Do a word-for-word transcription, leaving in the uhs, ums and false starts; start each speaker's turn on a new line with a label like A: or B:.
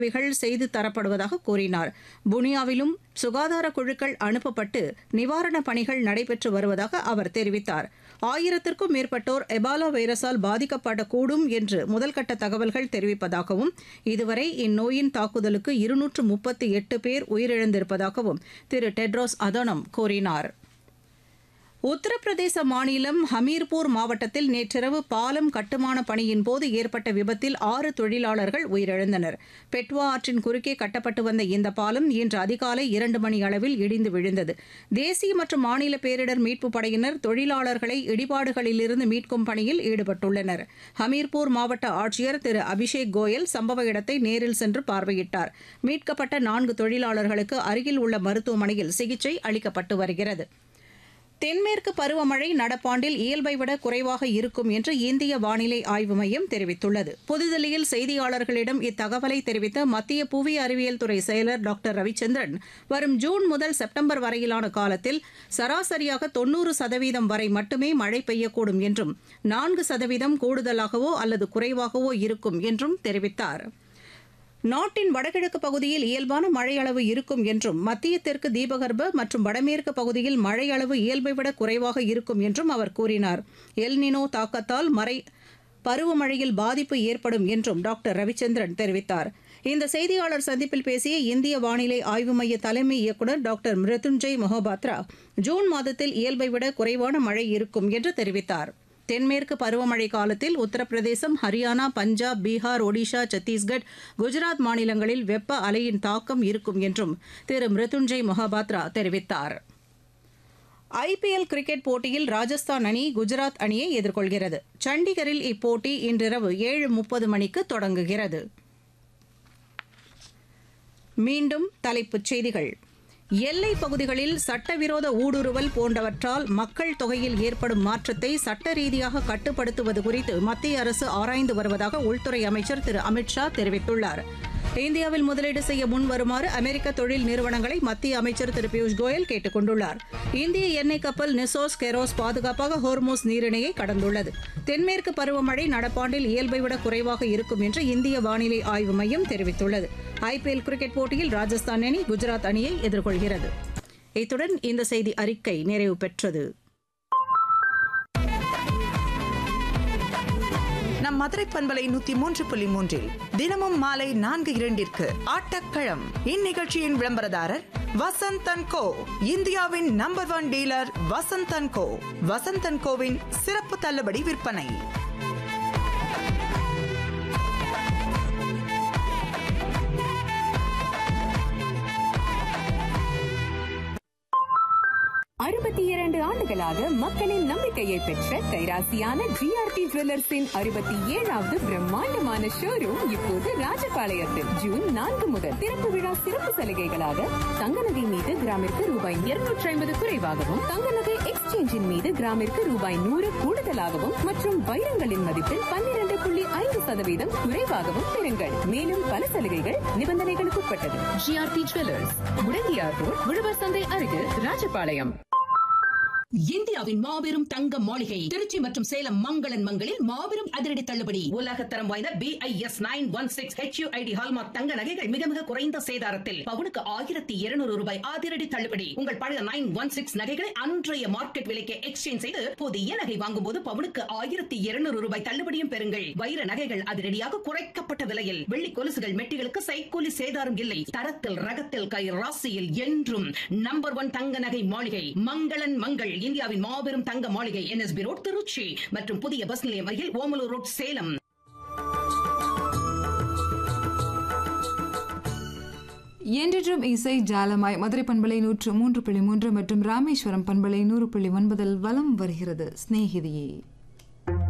A: உதவிகள் செய்து தரப்படுவதாக கூறினார். புனியாவிலும் சுகாதார குழுக்கள் அனுப்பப்பட்டு நிவாரணப் பணிகள் நடைபெற்று வருவதாக அவர் தெரிவித்தார். ஆயிரத்திற்கும் மேற்பட்டோர் எபாலா வைரஸால் பாதிக்கப்படக்கூடும் என்று முதல்கட்ட தகவல்கள் தெரிவிப்பதாகவும் இதுவரை இந்நோயின் தாக்குதலுக்கு இருநூற்று முப்பத்தி எட்டு பேர் உயிரிழந்திருப்பதாகவும் திரு டெட்ரோஸ் அதனோம் கூறினார். உத்தரப்பிரதேச மாநிலம் ஹமீர்பூர் மாவட்டத்தில் நேற்றிரவு பாலம் கட்டுமான பணியின் போது ஏற்பட்ட விபத்தில் ஆறு தொழிலாளர்கள் உயிரிழந்தனர். பெட்வா ஆற்றின் குறுக்கே கட்டப்பட்டு வந்த இந்த பாலம் இன்று அதிகாலை இரண்டு மணி அளவில் இடிந்து விழுந்தது. தேசிய மற்றும் மாநில பேரிடர் மீட்புப் படையினர் தொழிலாளர்களை இடிபாடுகளிலிருந்து மீட்கும் பணியில் ஈடுபட்டுள்ளனர். ஹமீர்பூர் மாவட்ட ஆட்சியர் திரு அபிஷேக் கோயல் சம்பவ இடத்தை நேரில் சென்று பார்வையிட்டார். மீட்கப்பட்ட நான்கு தொழிலாளர்களுக்கு அருகில் உள்ள மருத்துவமனையில் சிகிச்சை அளிக்கப்பட்டு வருகிறது. தென்மேற்கு பருவமழை நடப்பாண்டில் இயல்பை விட குறைவாக இருக்கும் என்று இந்திய வானிலை ஆய்வு மையம் தெரிவித்துள்ளது. புதுதில்லியில் செய்தியாளர்களிடம் இத்தகவலை தெரிவித்த மத்திய புவி அறிவியல் துறை செயலர் டாக்டர் ரவிச்சந்திரன், வரும் ஜூன் முதல் செப்டம்பர் வரையிலான காலத்தில் சராசரியாக தொன்னூறு சதவீதம் வரை மட்டுமே மழை பெய்யக்கூடும் என்றும் நான்கு சதவீதம் கூடுதலாகவோ அல்லது குறைவாகவோ இருக்கும் என்றும் தெரிவித்தார். நாட்டின் வடகிழக்கு பகுதியில் இயல்பான மழையளவு இருக்கும் என்றும் மத்திய தெற்கு தீபகற்ப மற்றும் வடமேற்கு பகுதியில் மழையளவு இயல்பை விட குறைவாக இருக்கும் என்றும் அவர் கூறினார். எல்னினோ தாக்கத்தால் மறை பருவமழையில் பாதிப்பு ஏற்படும் என்றும் டாக்டர் ரவிச்சந்திரன் தெரிவித்தார். இந்த செய்தியாளர் சந்திப்பில் பேசிய இந்திய வானிலை ஆய்வு மைய தலைமை இயக்குநர் டாக்டர் மிருத்யுஞ்சய் மொஹபாத்ரா, ஜூன் மாதத்தில் இயல்பை விட குறைவான மழை இருக்கும் என்று தெரிவித்தார். தென்மேற்கு பருவமழை காலத்தில் உத்தரப்பிரதேசம், ஹரியானா, பஞ்சாப், பீகார், ஒடிஷா, சத்தீஸ்கட், குஜராத் மாநிலங்களில் வெப்ப அலையின் தாக்கம் இருக்கும் என்றும் திரு மிருத்யுஞ்சய் மொஹபாத்ரா தெரிவித்தார். ஐபிஎல் கிரிக்கெட் போட்டியில் ராஜஸ்தான் அணி குஜராத் அணியை எதிர்கொள்கிறது. சண்டிகரில் இப்போட்டி இன்றிரவு ஏழு முப்பது மணிக்கு தொடங்குகிறது. மீண்டும் தலைப்புச் செய்திகள். எல்லைப் பகுதிகளில் சட்டவிரோத ஊடுருவல் போன்றவற்றால் மக்கள் தொகையில் ஏற்படும் மாற்றத்தை சட்ட ரீதியாக கட்டுப்படுத்துவது குறித்து மத்திய அரசு ஆராய்ந்து வருவதாக உள்துறை அமைச்சர் திரு அமித் ஷா தெரிவித்துள்ளார். இந்தியாவில் முதலீடு செய்ய முன் வருமாறு அமெரிக்க தொழில் நிறுவனங்களை மத்திய அமைச்சர் திரு பியூஷ் கோயல் கேட்டுக் கொண்டுள்ளார். இந்திய எண்ணெய் கப்பல் நிசோஸ் கெரோஸ் பாதுகாப்பாக ஹோர்மோஸ் நீரிணையை கடந்துள்ளது. தென்மேற்கு பருவமழை நடப்பாண்டில் இயல்பை விட குறைவாக இருக்கும் என்று இந்திய வானிலை ஆய்வு மையம் தெரிவித்துள்ளது. ஐபிஎல் கிரிக்கெட் போட்டியில் ராஜஸ்தான் அணி குஜராத் அணியை எதிர்கொள்கிறது. இத்துடன் இந்த செய்தி அறிக்கை நிறைவு பெற்றது.
B: நம் மதுரை பண்பலை நூத்தி மூன்று புள்ளி மூன்றில் தினமும் மாலை நான்கு இரண்டிற்கு ஆட்டக்களம். இந்நிகழ்ச்சியின் விளம்பரதாரர் வசந்த் அண்ட் கோ, இந்தியாவின் number one dealer Vasanth and go. Vasanth and CoWIN சிறப்பு தள்ளுபடி விற்பனை.
C: அறுபத்தி இரண்டு ஆண்டுகளாக மக்களின் நம்பிக்கையை பெற்ற கைராசியான ஜிஆர்டி ஜுவல்லர்ஸின் அறுபத்தி ஏழாவது பிரம்மாண்டமான ஷோரூம் இப்போது ராஜபாளையத்தில் ஜூன் நான்கு முதல் திறப்பு விழா சிறப்பு சலுகைகளாக தங்க நகை மீது கிராமிற்கு ரூபாய் இருநூற்றி ஐம்பது குறைவாகவும், தங்க நகை எக்ஸ்சேஞ்சின் மீது கிராமிற்கு ரூபாய் நூறு கூடுதலாகவும் மற்றும் வைரங்களின் மதிப்பில் பன்னிரண்டு புள்ளி ஐந்து சதவீதம் குறைவாகவும் பெறுங்கள். மேலும் பல சலுகைகள் நிபந்தனைகளுக்கு உட்பட்டது. ஜிஆர்டி ஜுவல்லர்ஸ், முடங்கியார் ரோட், உழவர் சந்தை அருகே, ராஜபாளையம்.
D: இந்தியாவின் மாபெரும் தங்க மாளிகை திருச்சி மற்றும் சேலம் மங்களன் மங்களில் மாபெரும் அதிரடி தள்ளுபடி. உலகத்தரம் வாய்ந்த B I S nine one six HUID hallmark தங்க நகைகள் மிக மிக குறைந்த சேதாரத்தில் பவுனுக்கு ஆயிரத்தி இருநூறு ரூபாய் அதிரடி தள்ளுபடி. உங்கள் பழைய நைன் ஒன் சிக்ஸ் நகைகளை அன்றைய மார்க்கெட் விலைக்கு எக்ஸ்சேஞ்ச் செய்து புதிய நகை வாங்கும் போது பவுனுக்கு ஆயிரத்தி இருநூறு ரூபாய் தள்ளுபடியும் பெறுங்கள். வைர நகைகள் அதிரடியாக குறைக்கப்பட்ட விலையில், வெள்ளி கொலுசுகள் மெட்டிகளுக்கு சைக்கூலி சேதாரம் இல்லை. தரத்தில் ரகத்தில் கை ராசியில் என்றும் நம்பர் ஒன் தங்க நகை மாளிகை மங்களன் மங்கள். இந்தியாவின் மாபெரும் தங்க மாளிகை என்எஸ்பி ரோட் திருச்சி மற்றும் புதிய பஸ் நிலையம் அருகில் ஓமலூர் ரோட் சேலம்.
E: என்றும் இசை ஜாலமாய் மதுரை பண்பலை நூற்று மூன்று புள்ளி மூன்று மற்றும் ராமேஸ்வரம் பண்பலை நூறு புள்ளி ஒன்பதில் வலம் வருகிறது ஸ்நேகிதியே.